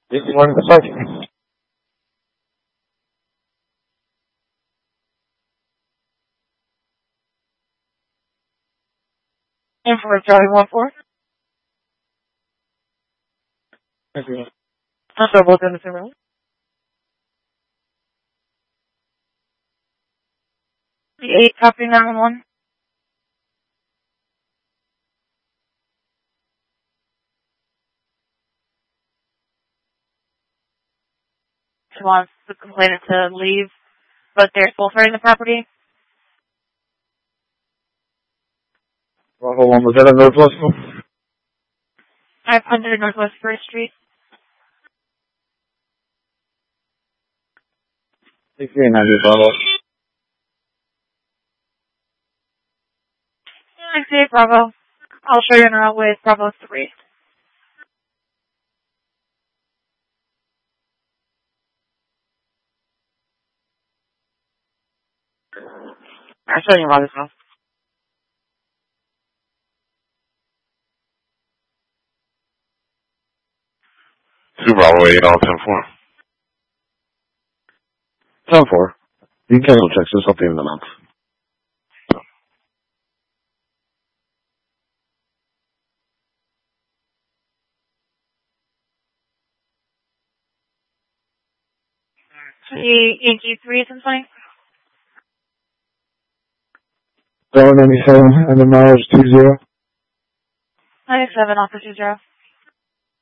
This is one of the site. And for Charlie 1-4. Okay. That's double Denison Road. The 8 copy 911. She wants the complainant to leave, but they're still threatening the property. Bravo 1, was that a Northwest? 500 Northwest 1st Street. 1690 Bravo. 68 Bravo. I'll show you in route with Bravo 3. I'll show you around this house. Two Bravo 8 all 10-4. 10-4. You can cancel checks, just up the end of the month. Yankee 3 something. 97, and the mileage 20. 97 officer 20.